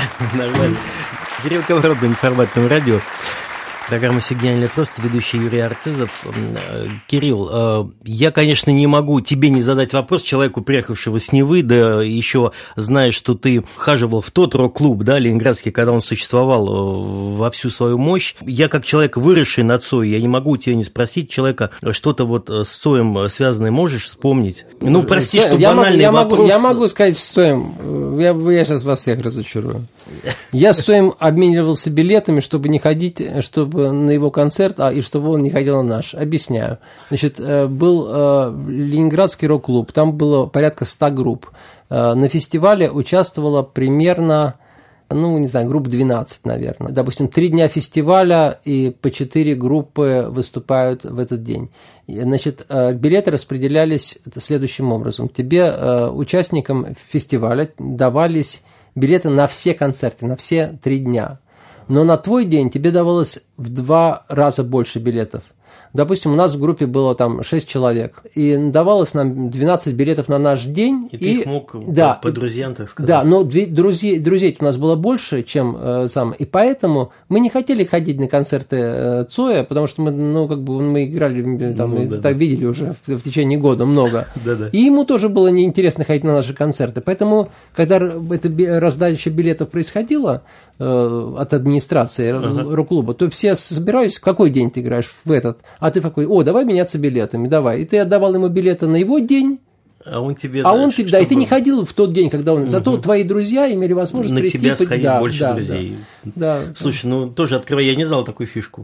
Нормально. Кирилл Ковров, информатное радио. Программа «Сигнальный просто», ведущий Юрий Арцизов. Кирилл, я, конечно, не могу тебе не задать вопрос, человеку, приехавшего с Невы, да еще зная, что ты хаживал в тот рок-клуб, да, ленинградский, когда он существовал во всю свою мощь. Я, как человек, выросший на Цое, я не могу тебя не спросить, человека, что-то вот с Цоем связанное можешь вспомнить? Ну, прости, что банальный вопрос. Я могу сказать с Цоем, я сейчас вас всех разочарую. Я с Цоем обменивался билетами, чтобы не ходить, чтобы на его концерт, и чтобы он не ходил на наш. Объясняю. Значит, был Ленинградский рок-клуб, там было порядка 100 групп. На фестивале участвовало примерно, не знаю, групп 12, наверное. Допустим, 3 дня фестиваля, и по 4 группы выступают в этот день. Значит, билеты распределялись следующим образом. Тебе, участникам фестиваля, давались билеты на все концерты, на все 3 дня. Но на твой день тебе давалось в 2 раза больше билетов. Допустим, у нас в группе было там 6 человек, и давалось нам 12 билетов на наш день. И ты их мог по друзьям, так сказать. Да, но друзей у нас было больше, чем сам, и поэтому мы не хотели ходить на концерты Цоя, потому что мы играли, там, видели уже в течение года много. И ему тоже было неинтересно ходить на наши концерты. Поэтому, когда эта раздача билетов происходила от администрации рок-клуба, то все собирались, в какой день ты играешь, в этот. А ты такой, давай меняться билетами, давай. И ты отдавал ему билеты на его день. А он тебе... и ты не ходил в тот день, когда он... Зато твои друзья имели возможность прийти... На тебя сходить больше друзей. Да. Слушай, тоже открывай, я не знал такую фишку.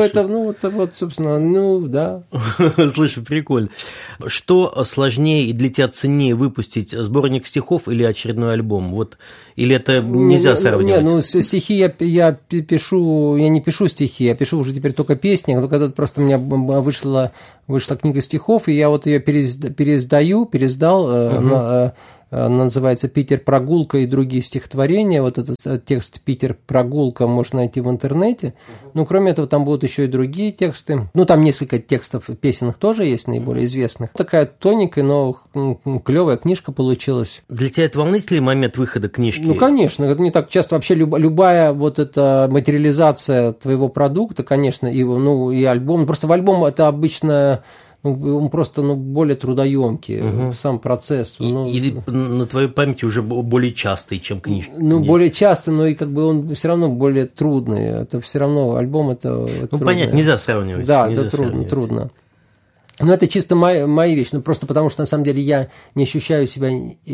Собственно, да. Слушай, прикольно. Что сложнее и для тебя ценнее выпустить, сборник стихов или очередной альбом? Или это нельзя сравнивать? Стихи я пишу, я не пишу стихи, я пишу уже теперь только песни. Когда просто у меня вышла книга стихов, и я ее пересдал, называется «Питер. Прогулка и другие стихотворения». Вот этот текст «Питер. Прогулка» можно найти в интернете. Кроме этого, там будут еще и другие тексты. Там несколько текстов песенных тоже есть, наиболее известных. Такая тоненькая, но клевая книжка получилась. Для тебя это волнительный момент выхода книжки? Конечно. Это не так часто. Вообще любая вот эта материализация твоего продукта, конечно, и альбом. Просто в альбом это обычно... он просто более трудоемкий, сам процесс. Или на твоей памяти уже более частый, чем книжка? Более часто, но и он все равно более трудный. Это все равно альбом это трудно. Понятно, нельзя сравнивать. Да, это трудно. Но это чисто моя вещь. Просто потому что на самом деле я не ощущаю себя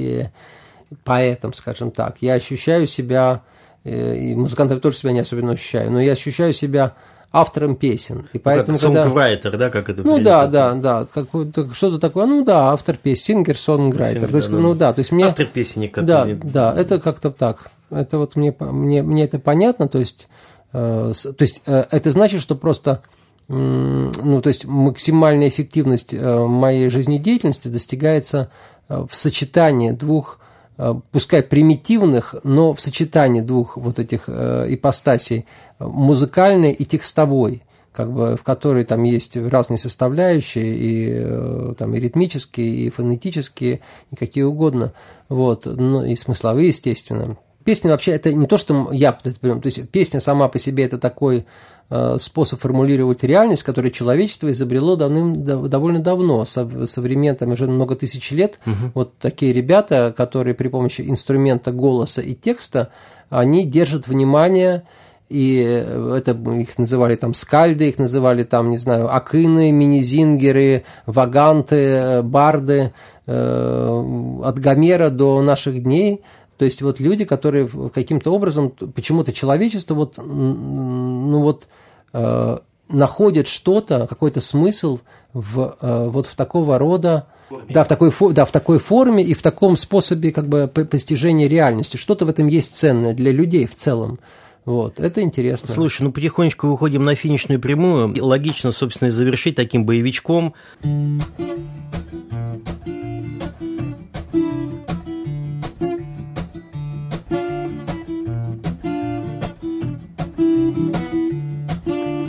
поэтом, скажем так. Я ощущаю себя, и музыкантом тоже себя не особенно ощущаю, но я ощущаю себя автором песен. И поэтому, как сонграйтер, да, как это да, что-то такое, автор песен, сингер-сонграйтер. То есть мне... Автор песни как Да, это как-то так. Это мне это понятно, то есть это значит, что просто максимальная эффективность моей жизнедеятельности достигается в сочетании двух, пускай примитивных, но в сочетании двух вот этих ипостасей, музыкальной и текстовой, в которой там есть разные составляющие, и ритмические, и фонетические, и какие угодно, и смысловые, естественно. Песня вообще это не то, что то есть песня сама по себе это такой способ формулировать реальность, который человечество изобрело довольно давно, со времен уже много тысяч лет. Вот такие ребята, которые при помощи инструмента голоса и текста, они держат внимание, и это их называли скальды, их называли акины, минизингеры, ваганты, барды, от Гомера до наших дней. То есть люди, которые каким-то образом, почему-то человечество находит что-то, какой-то смысл в такого рода, в такой форме и в таком способе постижения реальности. Что-то в этом есть ценное для людей в целом. Это интересно. Слушай, потихонечку выходим на финишную прямую. Логично, собственно, и завершить таким боевичком.